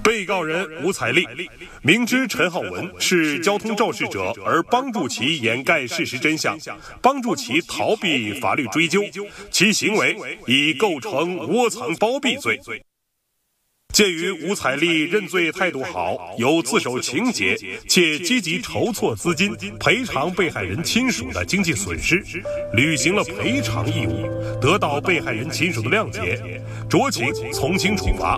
被告人吴彩丽明知陈浩文是交通肇事者而帮助其掩盖事实真相，帮助其逃避法律追究，其行为已构成窝藏包庇罪。鉴于吴彩丽认罪态度好，有自首情节，且积极筹措资金赔偿被害人亲属的经济损失，履行了赔偿义务，得到被害人亲属的谅解，酌情从轻处罚。